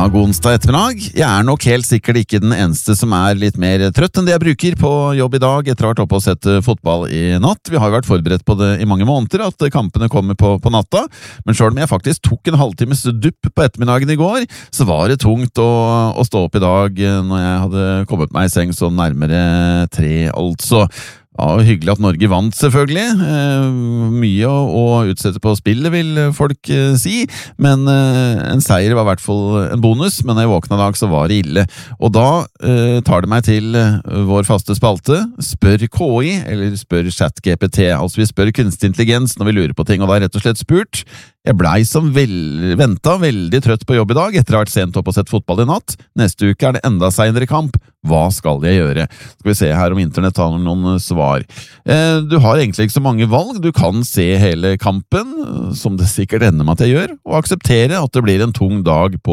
God onsdag ettermiddag. Jeg nok helt sikkert ikke den eneste som litt mer trøtt enn det jeg bruker på jobb I dag etter å ha vært oppe og sett fotball I natt. Vi har jo vært forberedt på det I mange måneder, at kampene kommer på natta. Men selv om jeg faktisk tok en halvtimes dupp på ettermiddagen I går, så var det tungt å stå opp I dag når jeg hadde kommet meg I seng så nærmere 3, altså. Ja, hyggelig at Norge vant selvfølgelig. Mye å utsette på spillet vil folk si, men en seier var I hvert fall en bonus, men når jeg våkna I dag så var det ille. Og da tar det meg til vår faste spalte, spør KI, eller spør ChatGPT, altså vi spør kunstig intelligens når vi lurer på ting, og da rett og slett spurt. Jeg blei som ventet veldig trøtt på jobb I dag, etter å ha vært sent opp og sett fotball I natt. Neste uke det enda senere kamp. Hva skal jeg gjøre? Skal vi se her om internett har noen svar. Du har egentlig ikke så mange valg. Du kan se hele kampen, som det sikkert ender med at jeg gjør, og akseptere at det blir en tung dag på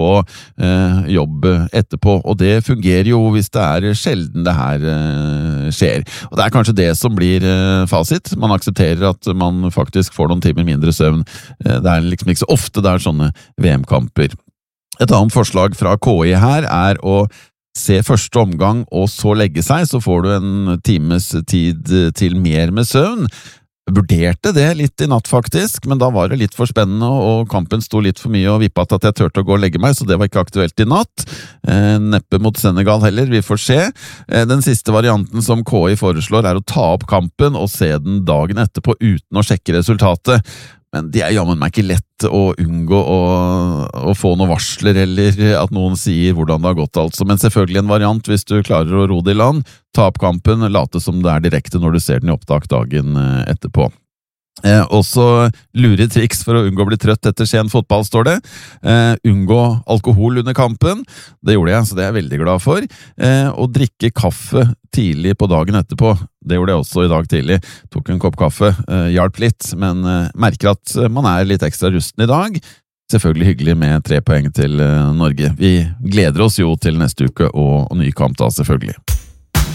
jobb etterpå. Og det fungerer jo hvis det sjelden det her skjer. Og det kanskje det som blir fasit. Man aksepterer at man faktisk får noen timer mindre søvn. Det liksom ikke så ofte det sånne VM-kamper. Et annet forslag fra KI her å se første omgang og så legge seg, så får du en times tid til mer med søvn. Jeg vurderte det litt I natt faktisk, men da var det litt for spennende, og kampen sto litt for mye og vippet at jeg tørte å gå og legge meg, så det var ikke aktuelt I natt. Neppe mot Senegal heller, vi får se. Den siste varianten som KI foreslår å ta opp kampen og se den dagen etterpå uten å sjekke resultatet. Men det jammen meg ikke lett å unngå å få noen varsler eller at noen sier hvordan det har gått altså. Men selvfølgelig en variant hvis du klarer å ro det I land, ta opp kampen, late som det direkte når du ser den I opptak dagen etterpå. Også lure triks for å unngå å bli trøtt etter sen fotball, står det. Unngå alkohol under kampen, det gjorde jeg, så det jeg veldig glad for. Og drikke kaffe tidlig på dagen etterpå, det gjorde jeg også I dag tidlig. Tok en kopp kaffe, hjalp litt, men merker at man litt ekstra rusten I dag. Selvfølgelig hyggelig med 3 poeng til Norge. Vi gleder oss jo til neste uke og ny kamp da, selvfølgelig.